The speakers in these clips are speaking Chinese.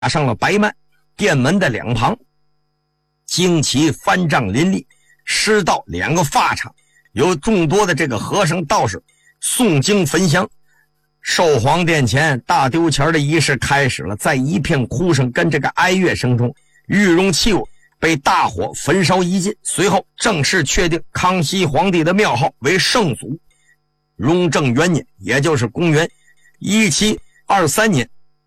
上了白幔，殿门的两旁旌旗幡帐林立，师道2个法场，有众多的这个和尚道士诵经焚香。寿皇殿前大丢钱的仪式开始了，在一片哭声跟这个哀乐声中，玉容器物被大火焚烧一尽，随后正式确定康熙皇帝的庙号为圣祖。雍正元年，也就是公元1723年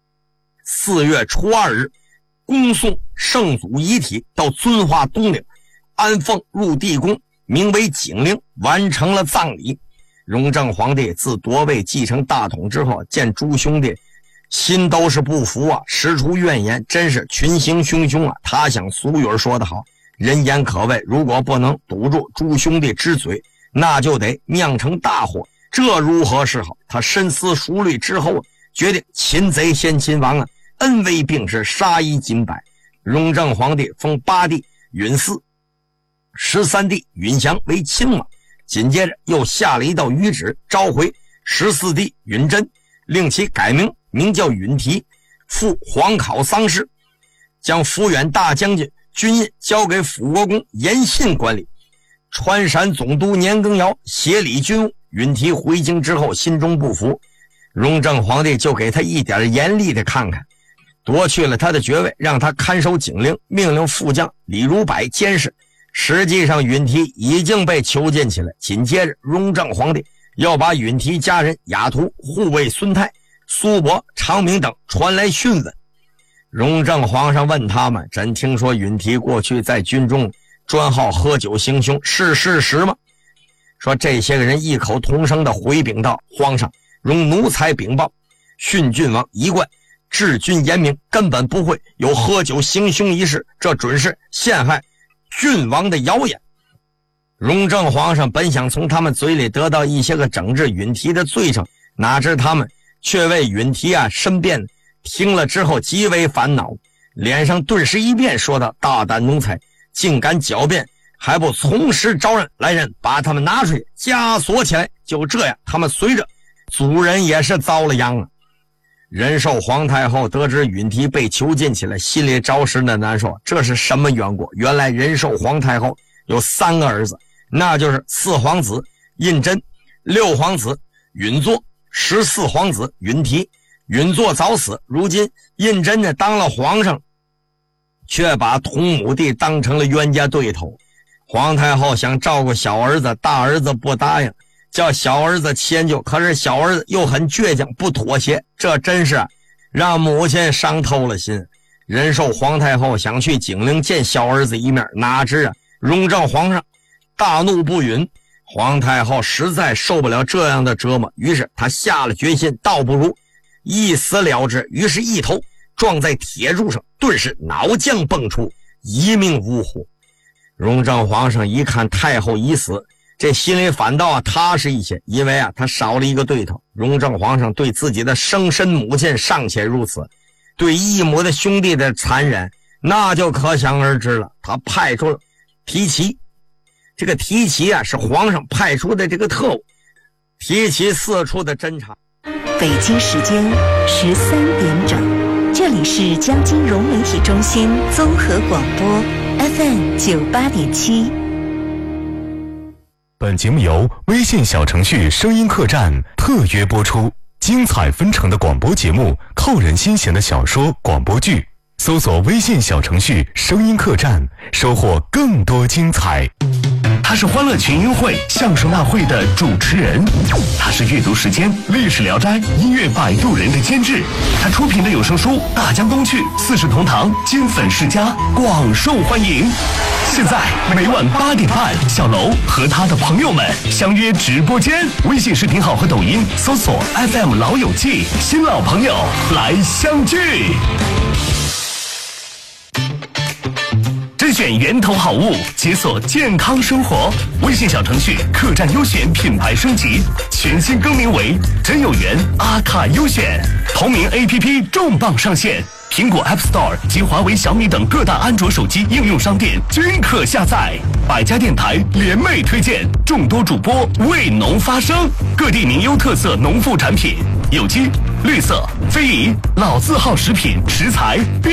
4月初2日，恭送圣祖遗体到遵化东陵，安奉入地宫，名为景陵，完成了葬礼。雍正皇帝自夺位继承大统之后，见诸兄弟心都是不服啊，使出怨言，真是群星汹汹啊。他想俗语说得好，人言可畏，如果不能堵住诸兄弟之嘴，那就得酿成大祸，这如何是好？他深思熟虑之后，决定擒贼先擒王啊，恩威并施，杀一儆百。雍正皇帝封8弟允嗣、13弟允祥为亲王，紧接着又下了一道谕旨，召回14弟允真，令其改名叫允提，赴皇考丧事，将抚远大将军军印交给辅国公严信管理。川陕总督年羹尧协理军务。允提回京之后心中不服，雍正皇帝就给他一点严厉的看看，夺去了他的爵位，让他看守景陵，命令副将李如柏监视。实际上允提已经被囚禁起来。紧接着雍正皇帝要把允提家人雅图、护卫孙泰、苏伯、长明等传来讯问。雍正皇上问他们，朕听说允提过去在军中专好喝酒行凶，是事实吗？说这些个人异口同声地回禀道，皇上，容奴才禀报，训郡王一贯治军严明，根本不会有喝酒行凶一事，这准是陷害郡王的谣言。雍正皇上本想从他们嘴里得到一些个整治允提的罪证，哪知他们却为允提申辩，听了之后极为烦恼，脸上顿时一变，说道，大胆奴才竟敢狡辩，还不从实招认，来人把他们拿出去枷锁起来。就这样，他们随着族人也是遭了殃啊。仁寿皇太后得知允提被囚禁起来，心里着实的难受。这是什么缘故？原来仁寿皇太后有3个儿子，那就是4皇子胤禛、6皇子允祚、14皇子允提。允祚早死，如今胤禛呢当了皇上，却把同母弟当成了冤家对头。皇太后想照顾小儿子，大儿子不答应，叫小儿子迁就，可是小儿子又很倔强，不妥协，这真是让母亲伤透了心。仁寿皇太后想去景陵见小儿子一面，哪知雍正皇上大怒不允，皇太后实在受不了这样的折磨，于是她下了决心，倒不如一死了之，于是一头撞在铁柱上，顿时脑浆迸出，一命呜呼。雍正皇上一看太后已死，这心里反倒踏实一些，因为他少了一个对头。雍正皇上对自己的生身母亲尚且如此，对异母的兄弟的残忍那就可想而知了。他派出了提旗，这个提旗是皇上派出的这个特务，提旗四处的侦查。 北京时间13点整，这里是江金融媒体中心综合广播 FM 98.7。 本节目由微信小程序声音客栈特约播出，精彩纷呈的广播节目，扣人心弦的小说广播剧，搜索微信小程序声音客栈，收获更多精彩。他是欢乐群英会相声大会的主持人，他是阅读时间历史聊斋音乐摆渡人的监制，他出品的有声书《大江东去》四世同堂金粉世家广受欢迎。现在每晚8点半，小楼和他的朋友们相约直播间，微信视频号和抖音搜索 FM 老友记，新老朋友来相聚。甄选源头好物，解锁健康生活。微信小程序客栈优选品牌升级，全新更名为真有缘阿卡优选。同名 APP 重磅上线，苹果 App Store 及华为、小米等各大安卓手机应用商店均可下载。百家电台联袂推荐，众多主播为农发声，各地名优特色农副产品，有机、 绿色、非遗、老字号食品食材。